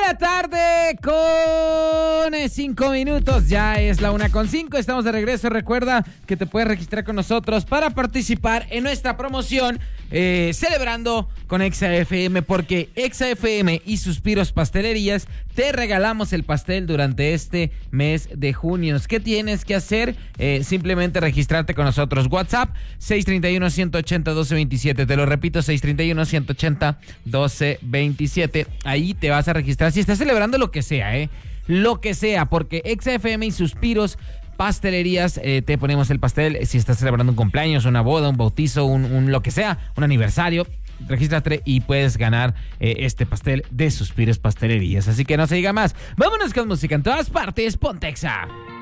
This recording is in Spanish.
la tarde con 5 minutos. Ya es la 1:05. Estamos de regreso. Recuerda que te puedes registrar con nosotros para participar en nuestra promoción celebrando con ExaFM, porque ExaFM y Suspiros Pastelerías te regalamos el pastel durante este mes de junio. ¿Qué tienes que hacer? Simplemente registrarte con nosotros. WhatsApp 631-180-1227. Te lo repito, 631-180-1227. Ahí te vas a registrar si estás celebrando lo que sea, lo que sea, porque ExaFM y Suspiros Pastelerías te ponemos el pastel si estás celebrando un cumpleaños, una boda, un bautizo, un lo que sea, un aniversario. Regístrate y puedes ganar este pastel de Suspiros Pastelerías. Así que no se diga más. Vámonos con música en todas partes. Ponte Exa.